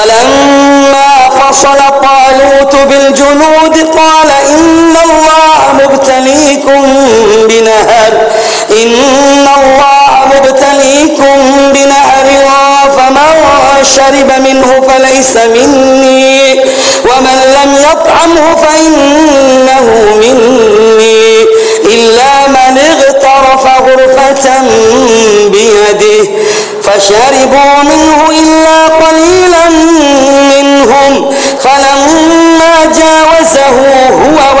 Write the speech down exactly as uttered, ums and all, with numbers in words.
ولما فصل طالوت بالجنود قال إن الله مبتليكم بنهر إن الله مبتليكم بنهر فمن شرب منه فليس مني ومن لم يطعمه فإنه مني إلا من اغترف غرفة بيده فشربوا منه إلا قليلا منهم فلما